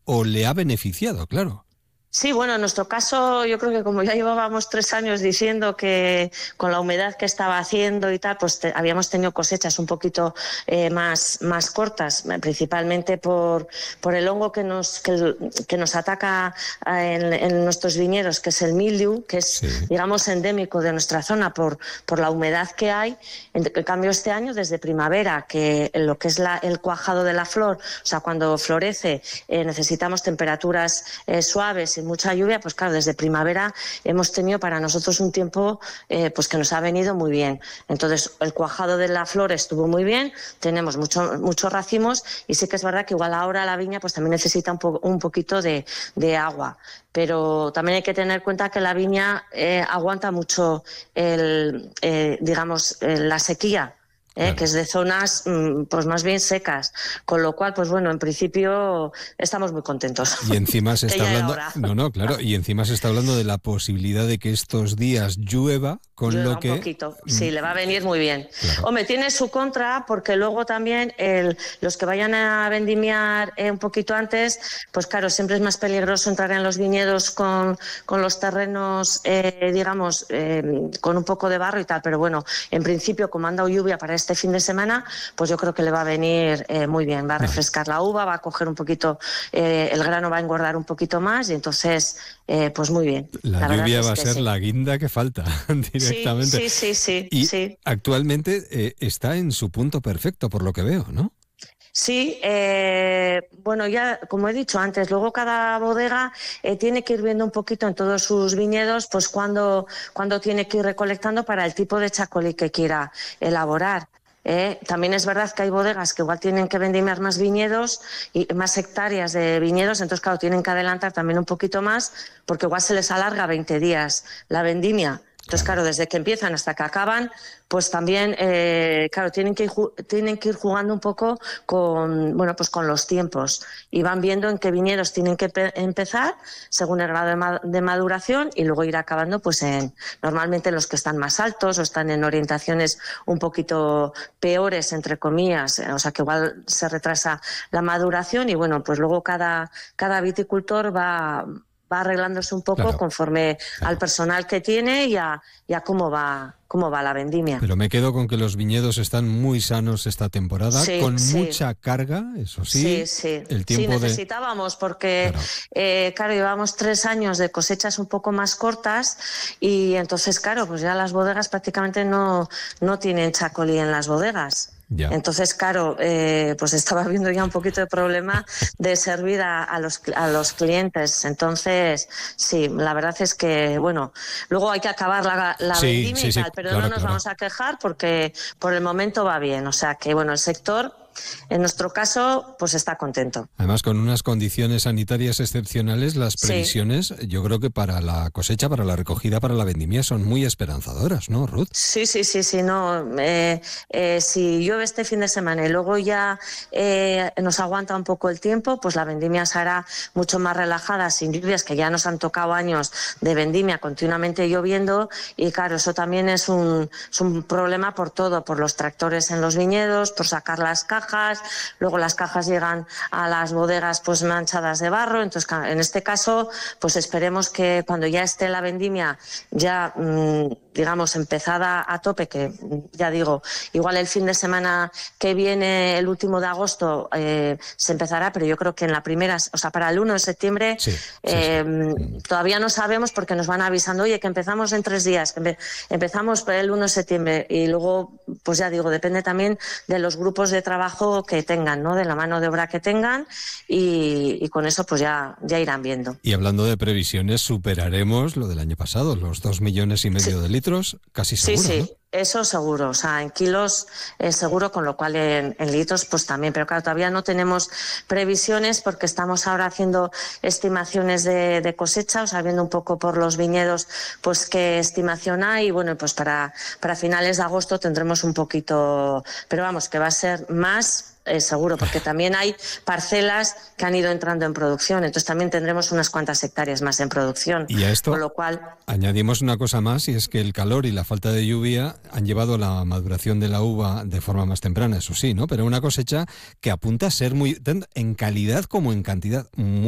o le ha beneficiado, claro. Sí, bueno, en nuestro caso yo creo que como ya llevábamos 3 años diciendo que con la humedad que estaba haciendo y tal, pues habíamos tenido cosechas un poquito más cortas, principalmente por el hongo que nos ataca en nuestros viñedos, que es el mildew, que es, digamos, endémico de nuestra zona por la humedad que hay. En cambio, este año, desde primavera, que lo que es el cuajado de la flor, o sea, cuando florece, necesitamos temperaturas suaves, mucha lluvia, pues claro, desde primavera hemos tenido para nosotros un tiempo pues que nos ha venido muy bien. Entonces, el cuajado de la flor estuvo muy bien, tenemos muchos racimos y sí que es verdad que igual ahora la viña pues también necesita un poquito de agua. Pero también hay que tener en cuenta que la viña aguanta mucho la sequía. Claro. Que es de zonas pues más bien secas, con lo cual, pues bueno, en principio estamos muy contentos. Y encima se está hablando, claro, y encima se está hablando de la posibilidad de que estos días llueva, lo que un poquito, sí, le va a venir muy bien. Claro. Hombre, tiene su contra, porque luego también los que vayan a vendimiar un poquito antes, pues claro, siempre es más peligroso entrar en los viñedos con los terrenos, con un poco de barro y tal, pero bueno, en principio, como han dado lluvia para este fin de semana, pues yo creo que le va a venir muy bien, va a refrescar la uva, va a coger un poquito, el grano va a engordar un poquito más y entonces, pues muy bien. La lluvia va a ser la guinda que falta directamente. Sí. Y actualmente está en su punto perfecto, por lo que veo, ¿no? Sí, bueno, ya como he dicho antes, luego cada bodega tiene que ir viendo un poquito en todos sus viñedos, pues cuando tiene que ir recolectando para el tipo de chacolí que quiera elaborar. También es verdad que hay bodegas que igual tienen que vendimiar más viñedos y más hectáreas de viñedos, entonces claro, tienen que adelantar también un poquito más porque igual se les alarga 20 días la vendimia. Entonces, claro, desde que empiezan hasta que acaban, pues también, claro, tienen que ir jugando un poco con los tiempos y van viendo en qué viñedos tienen que empezar según el grado de maduración y luego ir acabando pues normalmente los que están más altos o están en orientaciones un poquito peores, entre comillas, o sea que igual se retrasa la maduración y bueno, pues luego cada viticultor va arreglándose un poco conforme al personal que tiene y a cómo va la vendimia. Pero me quedo con que los viñedos están muy sanos esta temporada, con mucha carga, eso sí. Sí, el tiempo necesitábamos porque, claro, llevamos 3 años de cosechas un poco más cortas y entonces, claro, pues ya las bodegas prácticamente no tienen chacolí en las bodegas. Ya. Entonces, claro, pues estaba habiendo ya un poquito de problema de servir a los clientes. Entonces, sí, la verdad es que, bueno, luego hay que acabar la vendimia y tal, pero no nos vamos a quejar porque por el momento va bien. O sea que, bueno, el sector, en nuestro caso, pues está contento. Además, con unas condiciones sanitarias excepcionales, las previsiones, yo creo que para la cosecha, para la recogida, para la vendimia, son muy esperanzadoras, ¿no, Ruth? Sí, no. Si llueve este fin de semana y luego ya nos aguanta un poco el tiempo, pues la vendimia se hará mucho más relajada, sin lluvias, que ya nos han tocado años de vendimia continuamente lloviendo y claro, eso también es un problema por todo, por los tractores en los viñedos, por sacar las cajas, luego las cajas llegan a las bodegas pues manchadas de barro, entonces en este caso pues esperemos que cuando ya esté la vendimia ya digamos empezada a tope, que ya digo, igual el fin de semana que viene, el último de agosto se empezará, pero yo creo que en la primera, o sea, para el 1 de septiembre todavía no sabemos porque nos van avisando, oye, que empezamos en 3 días, que empezamos por el 1 de septiembre y luego, pues ya digo, depende también de los grupos de trabajo que tengan, ¿no? De la mano de obra que tengan y con eso pues ya irán viendo. Y hablando de previsiones, superaremos lo del año pasado, los 2,5 millones de litros, casi seguro, Sí. ¿no? Eso seguro, o sea, en kilos seguro, con lo cual en litros pues también, pero claro, todavía no tenemos previsiones porque estamos ahora haciendo estimaciones de cosecha, o sea, viendo un poco por los viñedos pues qué estimación hay y bueno, pues para finales de agosto tendremos un poquito, pero vamos, que va a ser más seguro, porque también hay parcelas que han ido entrando en producción, entonces también tendremos unas cuantas hectáreas más en producción. Y a esto con lo cual añadimos una cosa más, y es que el calor y la falta de lluvia han llevado a la maduración de la uva de forma más temprana, eso sí, ¿no? Pero una cosecha que apunta a ser muy, en calidad como en cantidad, muy